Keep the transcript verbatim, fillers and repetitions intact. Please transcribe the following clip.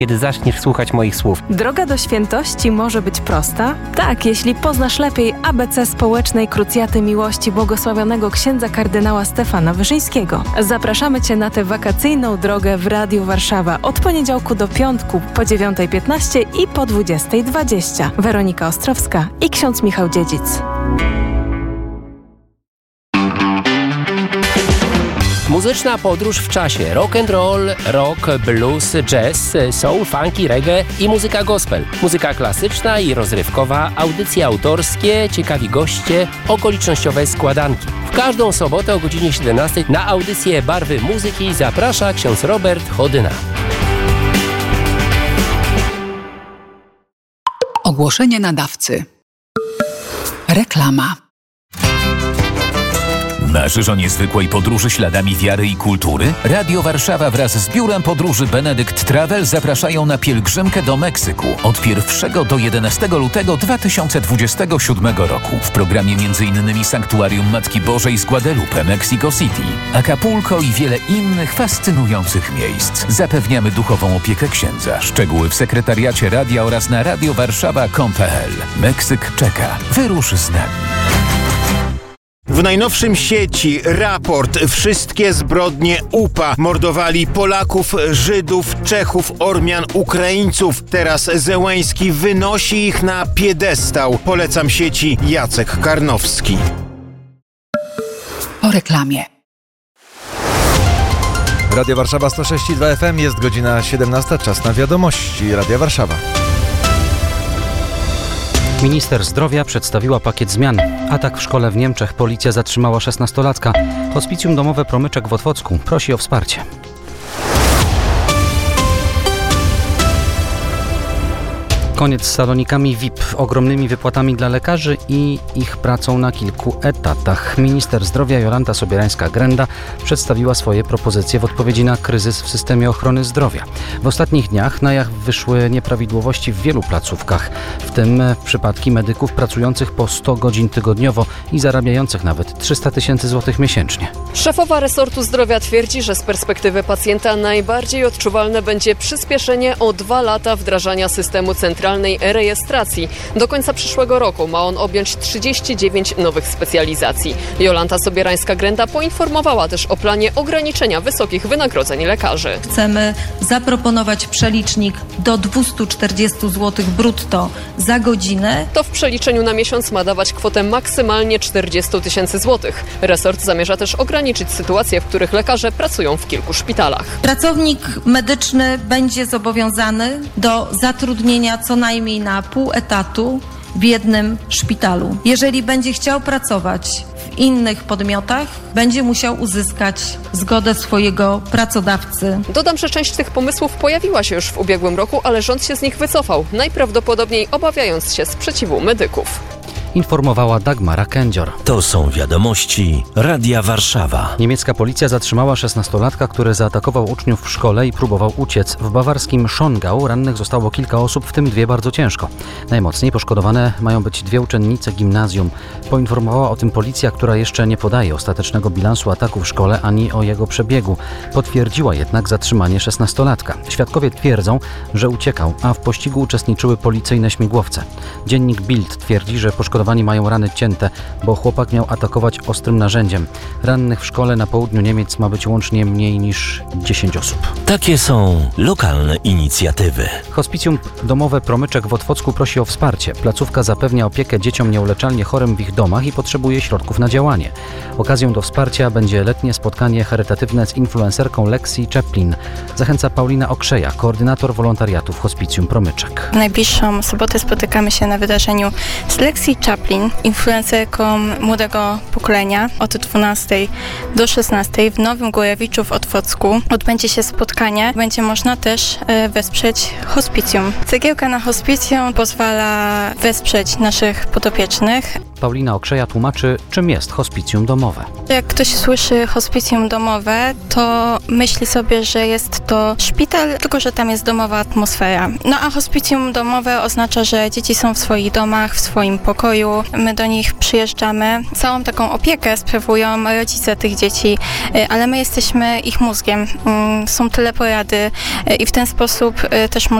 kiedy zaczniesz słuchać moich słów. Droga do świętości może być prosta? Tak, jeśli poznasz lepiej A B C społecznej krucjaty miłości błogosławionego księdza kardynała Stefana Wyszyńskiego. Zapraszamy Cię na tę wakacyjną drogę w Radiu Warszawa od poniedziałku do piątku po dziewiątej piętnaście i po dwudziestej dwadzieścia. Weronika Ostrowska i ksiądz Michał Dziedzic. Muzyczna podróż w czasie. Rock and roll, rock, blues, jazz, soul, funky, reggae i muzyka gospel. Muzyka klasyczna i rozrywkowa, audycje autorskie, ciekawi goście, okolicznościowe składanki. W każdą sobotę o godzinie siedemnastej na audycję Barwy Muzyki zaprasza ksiądz Robert Chodyna. Ogłoszenie nadawcy. Reklama. Marzysz o niezwykłej podróży śladami wiary i kultury? Radio Warszawa wraz z Biurem Podróży Benedykt Travel zapraszają na pielgrzymkę do Meksyku od pierwszego do jedenastego lutego dwa tysiące dwudziestego siódmego roku. W programie m.in. Sanktuarium Matki Bożej z Guadalupe, Mexico City, Acapulco i wiele innych fascynujących miejsc. Zapewniamy duchową opiekę księdza. Szczegóły w sekretariacie radia oraz na radiowarszawa kropka com kropka pe el. Meksyk czeka. Wyrusz z nami. W najnowszym sieci raport Wszystkie zbrodnie U P A mordowali Polaków, Żydów, Czechów, Ormian, Ukraińców. Teraz Zełański wynosi ich na piedestał. Polecam sieci Jacek Karnowski. Po reklamie. Radio Warszawa sto sześć i dwa F M, jest godzina siedemnasta, czas na wiadomości Radia Warszawa. Minister zdrowia przedstawiła pakiet zmian. Atak w szkole w Niemczech. Policja zatrzymała szesnastolatka. Hospicjum domowe Promyczek w Otwocku prosi o wsparcie. Koniec z salonikami V I P, ogromnymi wypłatami dla lekarzy i ich pracą na kilku etatach. Minister zdrowia Jolanta Sobierańska-Grenda przedstawiła swoje propozycje w odpowiedzi na kryzys w systemie ochrony zdrowia. W ostatnich dniach na jaw wyszły nieprawidłowości w wielu placówkach, w tym przypadki medyków pracujących po sto godzin tygodniowo i zarabiających nawet trzysta tysięcy złotych miesięcznie. Szefowa resortu zdrowia twierdzi, że z perspektywy pacjenta najbardziej odczuwalne będzie przyspieszenie o dwa lata wdrażania systemu centralnego e-rejestracji. Do końca przyszłego roku ma on objąć trzydzieści dziewięć nowych specjalizacji. Jolanta Sobierańska-Grenda poinformowała też o planie ograniczenia wysokich wynagrodzeń lekarzy. Chcemy zaproponować przelicznik do dwieście czterdzieści złotych brutto za godzinę. To w przeliczeniu na miesiąc ma dawać kwotę maksymalnie czterdzieści tysięcy złotych. Resort zamierza też ograniczyć sytuacje, w których lekarze pracują w kilku szpitalach. Pracownik medyczny będzie zobowiązany do zatrudnienia co najmniej na pół etatu w jednym szpitalu. Jeżeli będzie chciał pracować w innych podmiotach, będzie musiał uzyskać zgodę swojego pracodawcy. Dodam, że część tych pomysłów pojawiła się już w ubiegłym roku, ale rząd się z nich wycofał, najprawdopodobniej obawiając się sprzeciwu medyków. Informowała Dagmara Kędzior. To są wiadomości Radia Warszawa. Niemiecka policja zatrzymała szesnastolatka, który zaatakował uczniów w szkole i próbował uciec. W bawarskim Schongau rannych zostało kilka osób, w tym dwie bardzo ciężko. Najmocniej poszkodowane mają być dwie uczennice gimnazjum. Poinformowała o tym policja, która jeszcze nie podaje ostatecznego bilansu ataku w szkole ani o jego przebiegu. Potwierdziła jednak zatrzymanie szesnastolatka. Świadkowie twierdzą, że uciekał, a w pościgu uczestniczyły policyjne śmigłowce. Dziennik Bild twierdzi, że poszkodowani mają rany cięte, bo chłopak miał atakować ostrym narzędziem. Rannych w szkole na południu Niemiec ma być łącznie mniej niż dziesięć osób. Takie są lokalne inicjatywy. Hospicjum domowe Promyczek w Otwocku prosi o wsparcie. Placówka zapewnia opiekę dzieciom nieuleczalnie chorym w ich domach i potrzebuje środków na działanie. Okazją do wsparcia będzie letnie spotkanie charytatywne z influencerką Lexi Chaplin. Zachęca Paulina Okrzeja, koordynator wolontariatu w Hospicjum Promyczek. W najbliższą sobotę spotykamy się na wydarzeniu z Lexi Chaplin, influencerką młodego pokolenia, od dwunastej do szesnastej w Nowym Gojowiczu w Otwocku. Odbędzie się spotkanie, będzie można też wesprzeć hospicjum. Cegiełka na hospicjum pozwala wesprzeć naszych podopiecznych. Paulina Okrzeja tłumaczy, czym jest hospicjum domowe. Jak ktoś słyszy hospicjum domowe, to myśli sobie, że jest to szpital, tylko że tam jest domowa atmosfera. No a hospicjum domowe oznacza, że dzieci są w swoich domach, w swoim pokoju. My do nich przyjeżdżamy. Całą taką opiekę sprawują rodzice tych dzieci, ale my jesteśmy ich mózgiem. Są teleporady i w ten sposób też